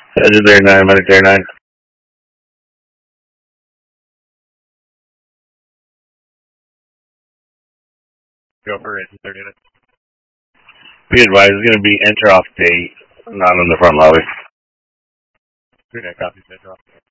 Engine 39, Medic 39. Go for Engine 39. Be advised, it's going to be enter off date, not on the front lobby. 39 copies, enter off date.